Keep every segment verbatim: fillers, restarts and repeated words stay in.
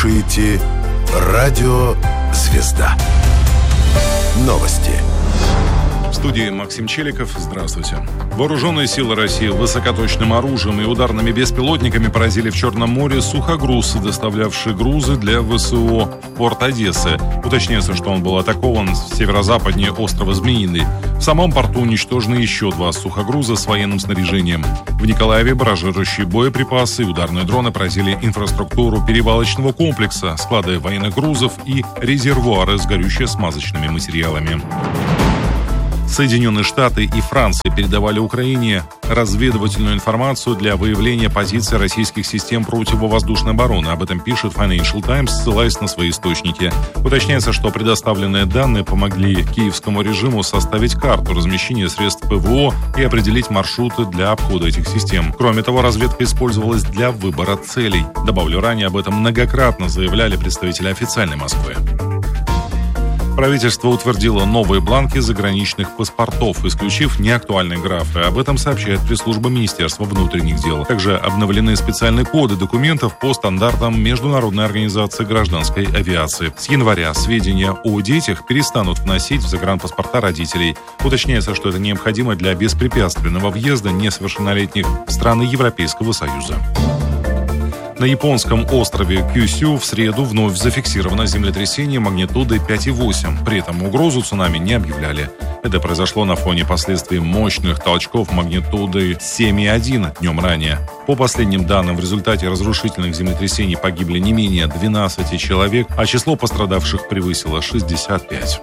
слушаете Радио «Звезда». Новости. В студии Максим Челиков. Здравствуйте. Вооруженные силы России высокоточным оружием и ударными беспилотниками поразили в Черном море сухогруз, доставлявший грузы для ВСУ в порт Одессы. Уточняется, что он был атакован северо-западнее острова Змеиный. В самом порту уничтожены еще два сухогруза с военным снаряжением. В Николаеве баражирующие боеприпасы и ударные дроны поразили инфраструктуру перевалочного комплекса, склады военных грузов и резервуары с горюче-смазочными материалами. Соединенные Штаты и Франция передавали Украине разведывательную информацию для выявления позиций российских систем противовоздушной обороны. Об этом пишет Financial Times, ссылаясь на свои источники. Уточняется, что предоставленные данные помогли киевскому режиму составить карту размещения средств ПВО и определить маршруты для обхода этих систем. Кроме того, разведка использовалась для выбора целей. Добавлю, ранее об этом многократно заявляли представители официальной Москвы. Правительство утвердило новые бланки заграничных паспортов, исключив неактуальные графы. Об этом сообщает пресс-служба Министерства внутренних дел. Также обновлены специальные коды документов по стандартам Международной организации гражданской авиации. С января сведения о детях перестанут вносить в загранпаспорта родителей. Уточняется, что это необходимо для беспрепятственного въезда несовершеннолетних в страны Европейского Союза. На японском острове Кюсю в среду вновь зафиксировано землетрясение магнитудой пять и восемь. При этом угрозу цунами не объявляли. Это произошло на фоне последствий мощных толчков магнитудой семь и один днем ранее. По последним данным, в результате разрушительных землетрясений погибли не менее двенадцати человек, а число пострадавших превысило шестьдесят пять.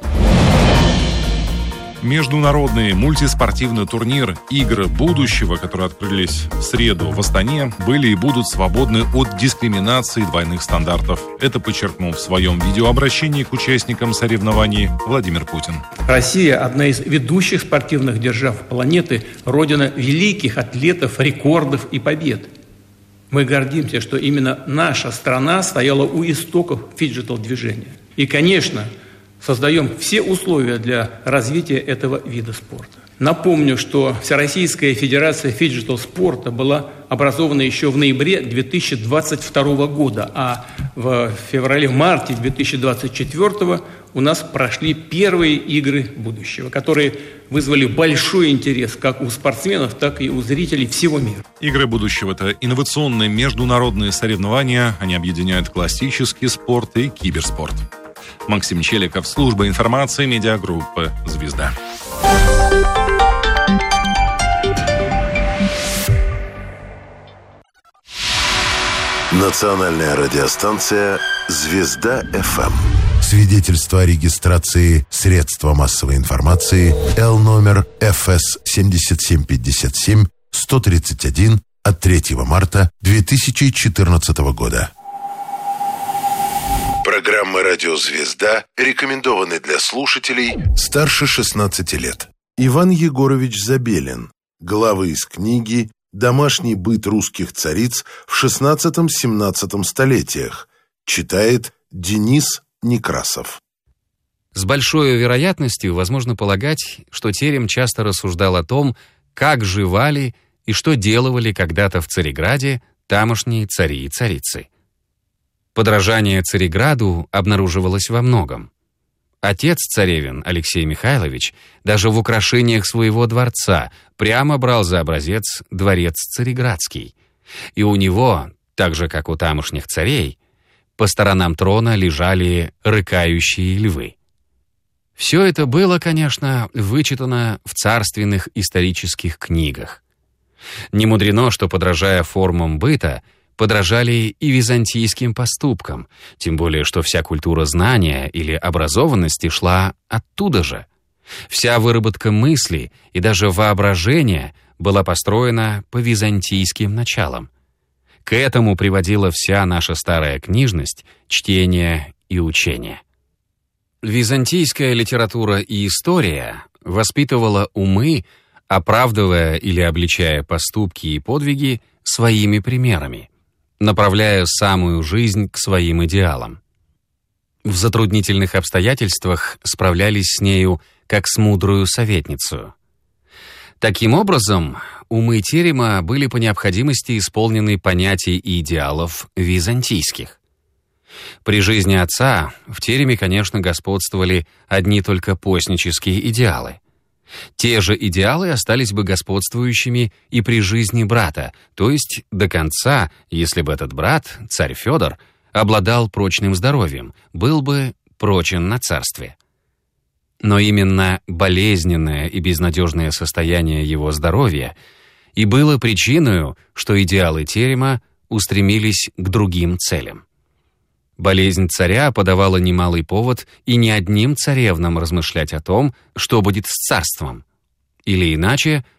Международный мультиспортивный турнир «Игры будущего», которые открылись в среду в Астане, были и будут свободны от дискриминации двойных стандартов. Это подчеркнул в своем видеообращении к участникам соревнований Владимир Путин. Россия – одна из ведущих спортивных держав планеты, родина великих атлетов, рекордов и побед. Мы гордимся, что именно наша страна стояла у истоков фиджитал-движения. И, конечно, создаем все условия для развития этого вида спорта. Напомню, что Всероссийская Федерация фиджитал-спорта была образована еще в ноябре две тысячи двадцать второго года, а в феврале-марте две тысячи двадцать четвёртого у нас прошли первые игры будущего, которые вызвали большой интерес как у спортсменов, так и у зрителей всего мира. Игры будущего – это инновационные международные соревнования. Они объединяют классический спорт и киберспорт. Максим Челиков, служба информации медиагруппы «Звезда». Национальная радиостанция «Звезда-ФМ». Свидетельство о регистрации средства массовой информации Л номер Ф С семь семь пять семь сто тридцать один от третьего марта две тысячи четырнадцатого года. Программы «Радио Звезда» рекомендованы для слушателей старше шестнадцати лет. Иван Егорович Забелин. Главы из книги «Домашний быт русских цариц в шестнадцатом-семнадцатом столетиях». Читает Денис Некрасов. С большой вероятностью возможно полагать, что Терем часто рассуждал о том, как живали и что делали когда-то в Цареграде тамошние цари и царицы. Подражание Цареграду обнаруживалось во многом. Отец царевин, Алексей Михайлович, даже в украшениях своего дворца прямо брал за образец дворец Цареградский. И у него, так же как у тамошних царей, по сторонам трона лежали рыкающие львы. Все это было, конечно, вычитано в царственных исторических книгах. Не мудрено, что, подражая формам быта, подражали и византийским поступкам, тем более, что вся культура знания или образованности шла оттуда же. Вся выработка мысли и даже воображения была построена по византийским началам. К этому приводила вся наша старая книжность, чтение и учение. Византийская литература и история воспитывала умы, оправдывая или обличая поступки и подвиги своими примерами, направляя самую жизнь к своим идеалам. В затруднительных обстоятельствах справлялись с нею как с мудрую советницу. Таким образом, умы Терема были по необходимости исполнены понятий и идеалов византийских. При жизни отца в тереме, конечно, господствовали одни только постнические идеалы. Те же идеалы остались бы господствующими и при жизни брата, то есть до конца, если бы этот брат, царь Федор, обладал прочным здоровьем, был бы прочен на царстве. Но именно болезненное и безнадежное состояние его здоровья и было причиной, что идеалы терема устремились к другим целям. Болезнь царя подавала немалый повод и не одним царевнам размышлять о том, что будет с царством. Или иначе,